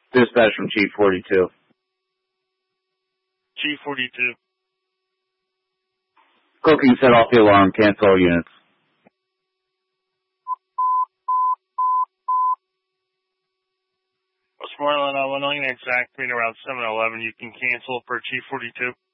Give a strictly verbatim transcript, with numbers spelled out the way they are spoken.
Dispatch from Chief forty-two. Chief forty-two. Cooking set off the alarm. Cancel all units. Westmoreland, Illinois, exactly around seven eleven. You can cancel for Chief forty-two.